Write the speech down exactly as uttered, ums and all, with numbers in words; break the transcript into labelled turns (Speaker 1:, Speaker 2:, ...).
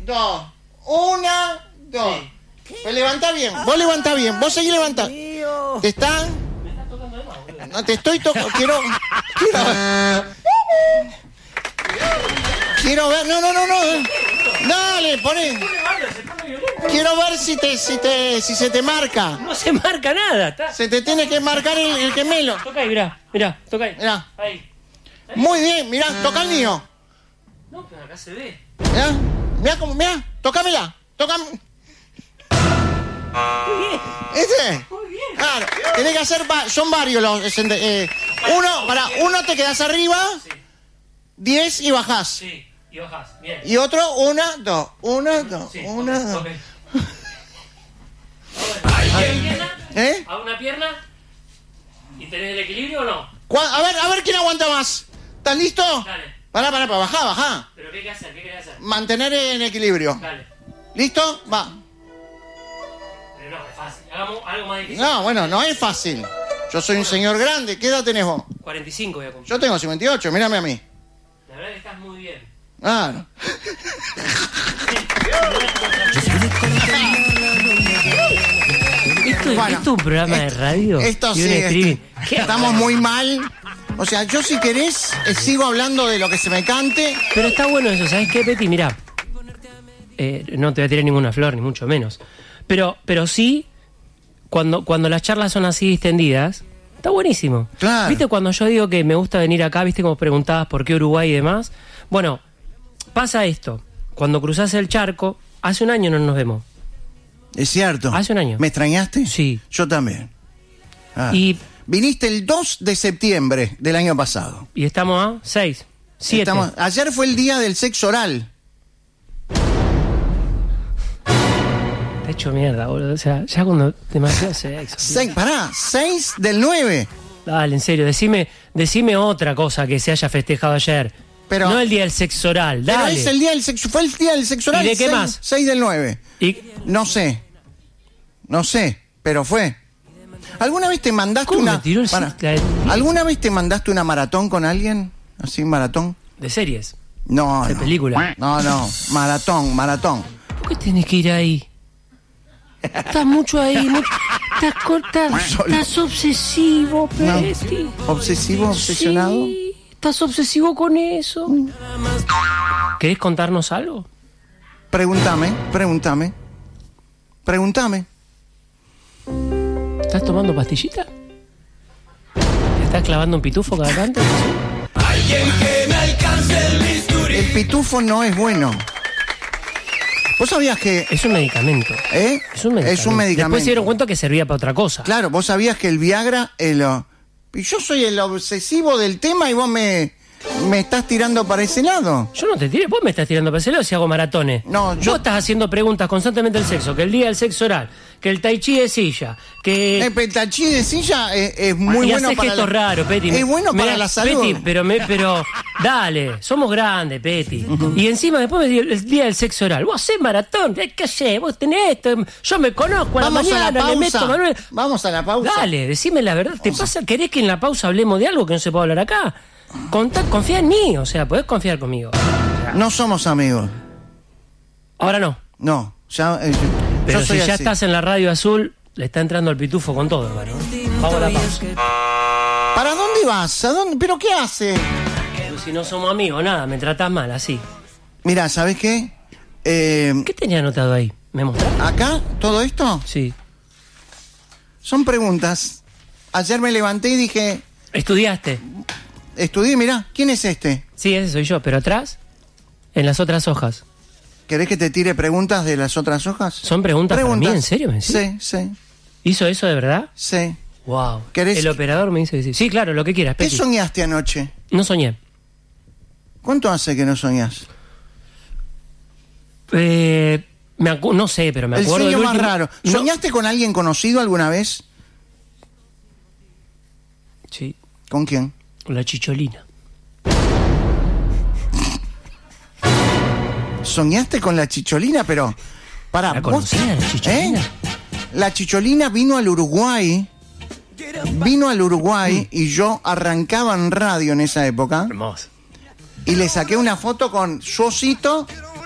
Speaker 1: dos. Una, dos.
Speaker 2: Sí.
Speaker 1: Pues levantá bien. Vos levantá bien. Vos seguís levantando. ¿Te están?
Speaker 2: Me estás tocando de más, boludo.
Speaker 1: No te estoy tocando. Quiero. Quiero. Quiero ver. No, no, no, no. Dale, poné. Quiero ver si te, si te, si se te marca.
Speaker 2: No se marca nada. Está...
Speaker 1: Se te tiene que marcar el, el gemelo.
Speaker 2: Toca ahí, mirá. Mirá, toca ahí.
Speaker 1: Mirá.
Speaker 2: Ahí.
Speaker 1: Muy bien, mirá, toca el mío.
Speaker 2: No, pero acá se ve.
Speaker 1: Mirá, mirá como, mirá, tocámela. Tócame.
Speaker 2: Muy bien.
Speaker 1: ¿Este?
Speaker 2: Muy bien.
Speaker 1: Claro, tenés que hacer, va- son varios los, eh, uno, para, uno te quedás arriba,
Speaker 2: Sí.
Speaker 1: diez y bajás.
Speaker 2: Sí. Y bajás. Bien.
Speaker 1: Y otro, una, dos, una, dos,
Speaker 2: Sí,
Speaker 1: una,
Speaker 2: ok,
Speaker 1: dos.
Speaker 2: ok. Ahora, ¿a una pierna?
Speaker 1: ¿Eh?
Speaker 2: ¿A una pierna? ¿Y tenés el equilibrio o no?
Speaker 1: ¿Cuál- A ver, a ver quién aguanta más. ¿Estás listo?
Speaker 2: Dale.
Speaker 1: Pará, pará, pará, bajá, bajá.
Speaker 2: ¿Pero qué hay que hacer? ¿Qué querés hacer?
Speaker 1: Mantener en equilibrio.
Speaker 2: Dale.
Speaker 1: ¿Listo? Va.
Speaker 2: Pero no, es fácil. Hagamos algo más difícil.
Speaker 1: No, bueno, no es fácil. Yo soy un señor grande. ¿Qué edad tenés vos?
Speaker 2: cuarenta y cinco voy a cumplir.
Speaker 1: Yo tengo cincuenta y ocho, mírame a mí.
Speaker 2: La verdad que estás muy bien.
Speaker 1: Claro.
Speaker 2: ¿Esto,
Speaker 1: Bueno,
Speaker 2: ¿esto es un programa de
Speaker 1: esto-
Speaker 2: radio?
Speaker 1: Esto
Speaker 2: Y
Speaker 1: sí,
Speaker 2: un streaming.
Speaker 1: este,
Speaker 2: ¿Qué?
Speaker 1: estamos muy mal. O sea, yo si querés eh, sigo hablando de lo que se me cante.
Speaker 2: Pero está bueno eso, ¿sabes qué, Peti? Mirá, eh, no te voy a tirar ninguna flor, ni mucho menos. Pero, pero sí, cuando, cuando las charlas son así distendidas, está buenísimo.
Speaker 1: Claro.
Speaker 2: ¿Viste cuando yo digo que me gusta venir acá, viste como preguntabas por qué Uruguay y demás? Bueno, pasa esto. Cuando cruzás el charco, hace un año no nos vemos.
Speaker 1: Es cierto.
Speaker 2: Hace un año.
Speaker 1: ¿Me extrañaste?
Speaker 2: Sí.
Speaker 1: Yo también. Ah.
Speaker 2: Y,
Speaker 1: Viniste el dos de septiembre del año pasado.
Speaker 2: y estamos a seis, siete.
Speaker 1: Estamos- ayer fue el día del sexo oral.
Speaker 2: Está hecho mierda, boludo. O sea, ya cuando demasiado sexo.
Speaker 1: Seis, pará, seis del nueve.
Speaker 2: Dale, en serio, decime, decime otra cosa que se haya festejado ayer.
Speaker 1: Pero-
Speaker 2: no el día del sexo oral,
Speaker 1: Pero
Speaker 2: dale.
Speaker 1: es el día del sexo, fue el día del sexo oral.
Speaker 2: ¿Y de qué
Speaker 1: seis-
Speaker 2: más?
Speaker 1: seis del nueve.
Speaker 2: Y-
Speaker 1: No sé. No sé, pero fue. ¿Alguna vez te mandaste
Speaker 2: ¿Cómo
Speaker 1: una
Speaker 2: me tiró el
Speaker 1: Pará.
Speaker 2: la de-
Speaker 1: ¿Alguna vez te mandaste una maratón con alguien? Así, maratón.
Speaker 2: de series.
Speaker 1: No,
Speaker 2: De
Speaker 1: no.
Speaker 2: película.
Speaker 1: No, no, maratón, maratón.
Speaker 2: ¿Por qué tenés que ir ahí? Estás mucho ahí, mucho- estás, corta,
Speaker 1: Solo.
Speaker 2: estás obsesivo,
Speaker 1: No.
Speaker 2: Peti.
Speaker 1: ¿Obsesivo, obsesionado?
Speaker 2: Sí, estás obsesivo con eso. ¿Querés contarnos algo?
Speaker 1: Pregúntame, pregúntame. Pregúntame.
Speaker 2: ¿Estás tomando pastillita? ¿Te estás clavando un pitufo cada tanto?
Speaker 1: El pitufo no es bueno. ¿Vos sabías que...
Speaker 2: Es un medicamento.
Speaker 1: ¿Eh?
Speaker 2: Es un medicamento.
Speaker 1: Es un medicamento.
Speaker 2: Después se dieron cuenta que servía para otra cosa.
Speaker 1: Claro, vos sabías que el Viagra... El, uh, y yo soy el obsesivo del tema y vos me, me estás tirando para ese lado.
Speaker 2: Yo no te tiré, vos me estás tirando para ese lado si hago maratones.
Speaker 1: No, yo-
Speaker 2: Vos estás haciendo preguntas constantemente del sexo, que el día del sexo oral, que el tai chi de silla, que...
Speaker 1: El petachí de silla es, es muy
Speaker 2: y
Speaker 1: bueno
Speaker 2: haces
Speaker 1: para
Speaker 2: gestos
Speaker 1: la...
Speaker 2: raros, Peti.
Speaker 1: Es bueno para
Speaker 2: Mirá,
Speaker 1: la salud.
Speaker 2: Peti, pero, me, pero dale, somos grandes, Peti. Y encima después me dio el día del sexo oral. Vos hacés maratón, ¿qué sé? Vos tenés esto, yo me conozco, a la
Speaker 1: Vamos a
Speaker 2: mañana
Speaker 1: la
Speaker 2: le meto
Speaker 1: pausa.
Speaker 2: Manuel...
Speaker 1: Vamos a la pausa.
Speaker 2: Dale, decime la verdad. ¿Te pasa? ¿Querés que en la pausa hablemos de algo que no se puede hablar acá? Contá, confía en mí, o sea, podés confiar conmigo.
Speaker 1: No somos amigos.
Speaker 2: Ahora no.
Speaker 1: No. Ya, eh, yo-
Speaker 2: Pero
Speaker 1: yo
Speaker 2: si
Speaker 1: soy
Speaker 2: ya
Speaker 1: así.
Speaker 2: estás en la radio azul, le está entrando el pitufo con todo, hermano. Vamos a la pausa.
Speaker 1: ¿Para dónde vas? ¿A dónde? ¿Pero qué hace?
Speaker 2: Pero si no somos amigos, nada, me tratás mal, así.
Speaker 1: Mira, ¿sabes qué? Eh,
Speaker 2: ¿Qué tenía anotado ahí? ¿Me mostrás?
Speaker 1: acá, todo esto,
Speaker 2: Sí.
Speaker 1: son preguntas. Ayer me levanté y dije,
Speaker 2: ¿Estudiaste?
Speaker 1: estudié, mirá, ¿quién es este?
Speaker 2: Sí, ese soy yo, pero atrás, en las otras hojas.
Speaker 1: ¿Querés que te tire preguntas de las otras hojas?
Speaker 2: ¿Son preguntas, para mí? ¿En serio? ¿Me decís?
Speaker 1: Sí, sí,
Speaker 2: ¿Hizo eso de verdad?
Speaker 1: sí.
Speaker 2: Wow.
Speaker 1: ¿Querés
Speaker 2: El
Speaker 1: que-
Speaker 2: operador me dice que sí. Sí, claro, lo que quieras,
Speaker 1: ¿Qué
Speaker 2: Peti.
Speaker 1: soñaste anoche?
Speaker 2: No soñé.
Speaker 1: ¿Cuánto hace que no soñás?
Speaker 2: Eh, me acu- no sé, pero me
Speaker 1: El
Speaker 2: acuerdo
Speaker 1: sueño
Speaker 2: del
Speaker 1: más
Speaker 2: último-
Speaker 1: raro.
Speaker 2: No.
Speaker 1: ¿Soñaste con alguien conocido alguna vez?
Speaker 2: Sí,
Speaker 1: ¿Con quién?
Speaker 2: la chicholina.
Speaker 1: ¿Soñaste con la chicholina? Pero, pará,
Speaker 2: ¿La
Speaker 1: vos-
Speaker 2: conocías, la chicholina?
Speaker 1: ¿Eh? La chicholina vino al Uruguay, vino al Uruguay y yo arrancaba en radio en esa época
Speaker 2: Hermoso.
Speaker 1: y le saqué una foto con su osito